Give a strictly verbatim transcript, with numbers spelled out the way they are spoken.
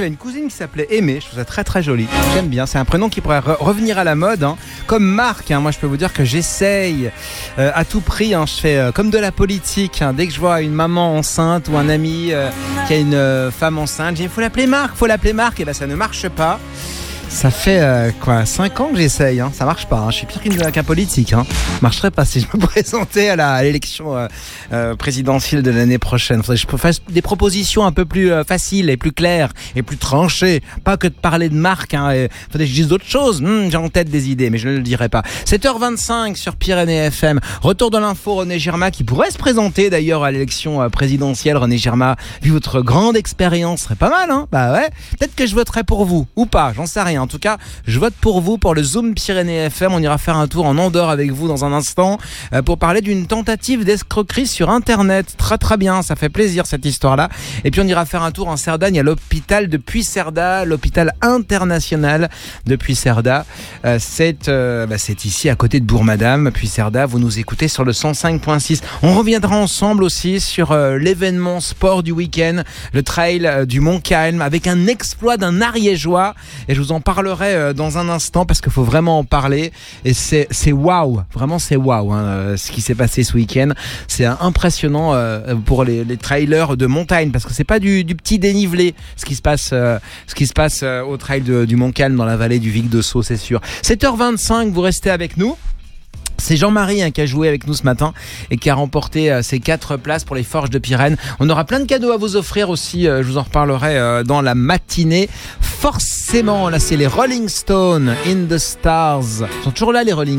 une cousine qui s'appelait Aimée. Je trouve ça très très joli. J'aime bien. C'est un prénom qui pourrait re- revenir à la mode. Hein. Comme Marc, hein. Moi je peux vous dire que j'essaye euh, à tout prix. Hein. Je fais euh, comme de la politique. Hein. Dès que je vois une maman enceinte ou un ami euh, qui a une euh, femme enceinte, je dis il faut l'appeler Marc, faut l'appeler Marc. Et ben ça ne marche pas. Ça fait euh, quoi cinq ans que j'essaye, hein. Ça marche pas, hein. Je suis pire qu'une, qu'un politique, hein. Marcherait pas si je me présentais à, la, à l'élection euh, euh, présidentielle de l'année prochaine. Faudrait que je fasse des propositions un peu plus euh, faciles et plus claires et plus tranchées. Pas que de parler de marque, hein. Et faudrait que je dise d'autres choses. Hum, j'ai en tête des idées, mais je ne le dirai pas. sept heures vingt-cinq sur Pyrénées F M. Retour de l'info, René Girma qui pourrait se présenter d'ailleurs à l'élection euh, présidentielle. René Girma, vu votre grande expérience, serait pas mal, hein. Bah ouais. Peut-être que je voterai pour vous ou pas, j'en sais rien. En tout cas, je vote pour vous pour le Zoom Pyrénées F M. On ira faire un tour en Andorre avec vous dans un instant euh, pour parler d'une tentative d'escroquerie sur Internet. Très très bien, ça fait plaisir cette histoire-là. Et puis on ira faire un tour en Cerdagne à l'hôpital de Puigcerdà, l'hôpital international de Puigcerdà. Euh, c'est, euh, bah, c'est ici à côté de Bourg-Madame, Puigcerdà. Vous nous écoutez sur le cent cinq point six. On reviendra ensemble aussi sur euh, l'événement sport du week-end, le trail euh, du Mont-Calm avec un exploit d'un Ariégeois. Et je vous en parlerai euh, dans un instant parce qu'il faut vraiment en parler. Et c'est, c'est waouh, vraiment c'est waouh hein, euh, ce qui s'est passé ce week-end. C'est euh, impressionnant euh, pour les, les trailers de montagne parce que c'est pas du, du petit dénivelé ce qui se passe, euh, ce qui se passe euh, au trail de, du Mont-Calm dans la vallée du Vic de Sceaux, c'est sûr. sept heures vingt-cinq, vous restez avec nous. C'est Jean-Marie hein, qui a joué avec nous ce matin et qui a remporté euh, ses quatre places pour les Forges de Pyrène. On aura plein de cadeaux à vous offrir aussi, euh, je vous en reparlerai euh, dans la matinée. Forcément, là c'est les Rolling Stones, In the Stars. Ils sont toujours là les Rolling